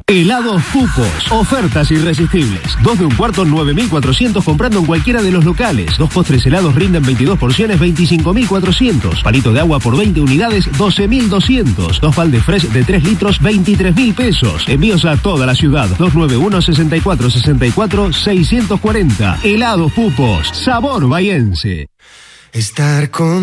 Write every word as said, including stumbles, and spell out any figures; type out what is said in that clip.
Helados Pupos. Ofertas irresistibles. Dos de un cuarto, nueve mil cuatrocientos comprando en cualquiera de los locales. Dos postres helados rinden veintidós porciones, veinticinco mil cuatrocientos. Palito de agua por veinte unidades, doce mil doscientos. Dos baldes fresh de tres litros, veintitrés mil pesos. Envíos a toda la ciudad. dos nueve uno, seis cuatro, seis cuatro, seis cuatro cero. Helados Pupos. Sabor bahiense. Estar con